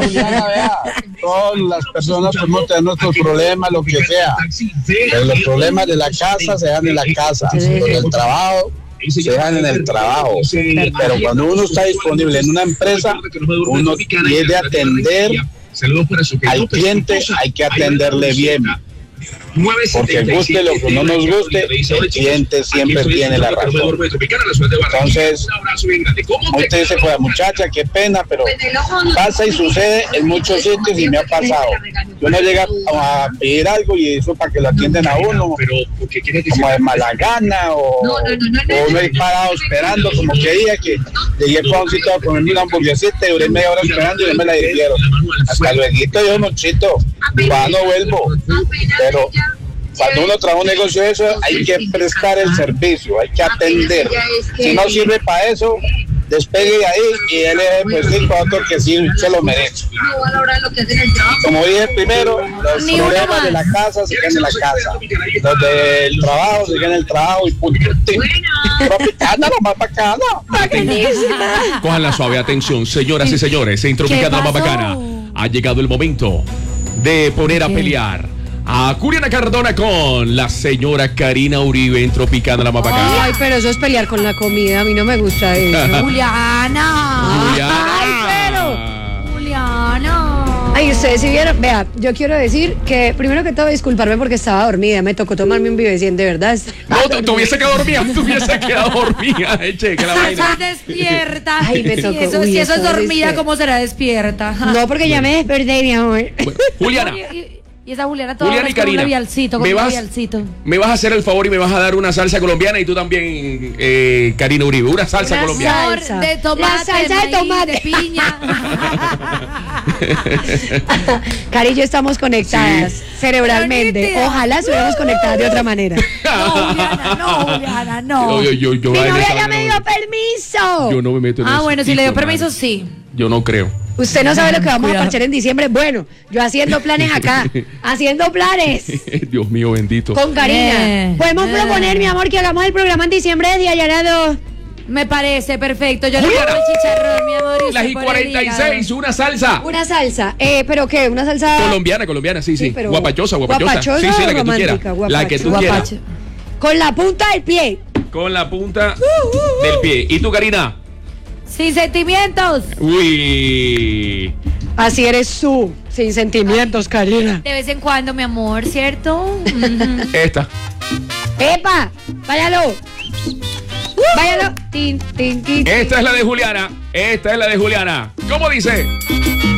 Juliana, vea, todas las personas podemos tener nuestros problemas, lo que sea, pero los problemas de la casa se dan en la casa, los del trabajo se dan en el trabajo, pero cuando uno está disponible en una empresa, uno debe atender al cliente, hay que atenderle bien. Porque guste lo que no nos guste, el cliente siempre tiene la razón. Entonces, usted dice, pues muchacha, qué pena, pero pasa y sucede en muchos sitios y me ha pasado. Uno llega a pedir algo y eso para que lo atiendan a uno, como de mala gana, o uno es parado esperando, como que día que llegué para un sitio a comerme una hamburguesita y duré media hora esperando y no me la dieron. Hasta luego, yo nochito, no vuelvo, pero cuando uno trabaja un negocio de eso, hay que prestar el servicio, hay que atender. Si no sirve para eso, despegue de ahí y él pues sí para otro que sí se lo merece. Como dije primero, los problemas de la casa se quedan en la casa, los del trabajo se quedan en el trabajo y punto. Tropicana, lo más bacana. Cojan la suave atención, señoras y señores, en Tropicana, más bacana. Ha llegado el momento de poner a pelear a Juliana Cardona con la señora Karina Uribe en Tropicana, la más bacana. Ay, pero eso es pelear con la comida, a mí no me gusta eso. Juliana. Ay, pero Juliana. Ay, ustedes si vieron, vea, yo quiero decir que primero que todo disculparme porque estaba dormida, me tocó tomarme un Vivecien, de verdad. No, tuviese quedado dormida, che, que la vaina. Estás despierta. Ay, me tocó. Si eso es dormida, ¿cómo será despierta? No, porque ya me desperté, mi amor. Bueno, Juliana. Y esa Juliana toda Juliana y Karina, me vas a hacer el favor y me vas a dar una salsa colombiana y tú también, Karina Uribe, una salsa colombiana. De tomate, la salsa de tomate, de piña. Cari y yo estamos conectadas cerebralmente. Ojalá estuviéramos conectadas de otra manera. No, Juliana, no. Yo mi novia ya me dio permiso. Yo no me meto en eso. Bueno, si le dio permiso, sí. Yo no creo. Usted no sabe lo que vamos a parchar en diciembre. Bueno, yo haciendo planes acá. Haciendo planes. Dios mío, bendito. Con Karina. Podemos proponer, mi amor, que hagamos el programa en diciembre de Diallarado. Me parece perfecto. Yo le pongo el chicharrón, mi amor. Y las y 46, una salsa. Una salsa. ¿Pero qué? ¿Una salsa? Colombiana, sí. Pero guapachosa. Guapachosa, sí, la que tú quieras. La que tú quieras. Con la punta del pie. Con la punta del pie. ¿Y tú, Karina? Sin sentimientos. Uy. Así eres tú, sin sentimientos, Karina. De vez en cuando, mi amor, ¿cierto? Esta. ¡Epa! ¡Váyalo! ¡Váyalo! Esta es la de Juliana. ¿Cómo dice?